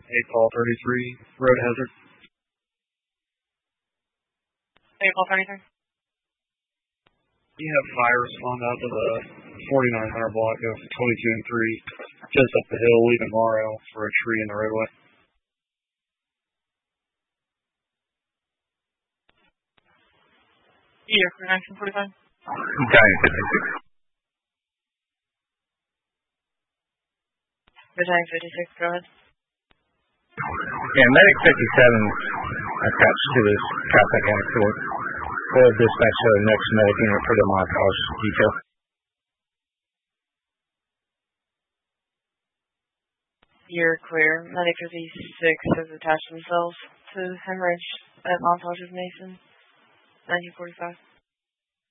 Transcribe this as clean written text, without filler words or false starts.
8 Paul 33, road hazard. 8 Paul 33. You have fire respond out to the 4900 block of 22 and 3, just up the hill, leaving Morrow for a tree in the roadway. Yeah, 1945. Battalion 56. Battalion 56, go ahead. Yeah, Medic 57 attached to this traffic accident. Will dispatch the next medic unit for the montage detail. You're clear. Medic 56 has attached themselves to hemorrhage at montage of Mason. 1945.